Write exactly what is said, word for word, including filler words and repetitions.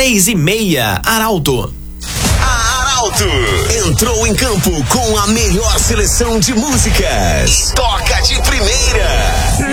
seis e meia. Arauto. A Arauto entrou em campo com a melhor seleção de músicas. Toca de primeira.